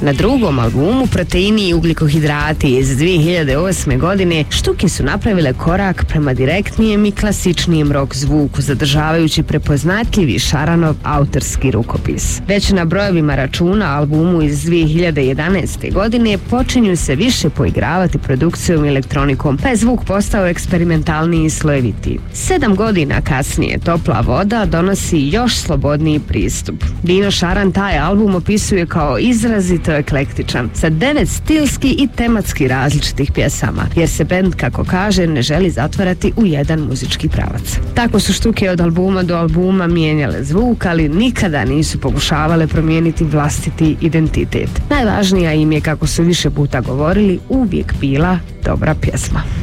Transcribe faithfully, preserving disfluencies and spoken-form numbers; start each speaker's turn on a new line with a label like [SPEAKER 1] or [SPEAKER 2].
[SPEAKER 1] Na drugom albumu Proteini i ugljikohidrati iz dvije hiljade osme godine Štuke su napravile korak prema direktnijem i klasičnijem rock zvuku, zadržavajući prepoznatljivi Šaranov autorski rukopis. Već na brojevima računa albumu iz dvije hiljade jedanaeste godine počinju se više poigravati produkcijom i elektronikom, pa je zvuk postao eksperimentalniji i slojevitiji. Sedam godina kasnije Topla voda donosi još slobodniji pristup. Dino Šaran taj album opisuje kao izrazito eklektičan, sa devet stilski i tematski različitih pjesama, jer se bend, kako kaže, ne želi zatvarati u jedan muzički pravac. Tako su Štuke od albuma do albuma mijenjale zvuk, ali nikada nisu pokušavale promijeniti vlastiti identitet. Najvažnija im je, kako su više puta govorili, uvijek bila dobra pjesma.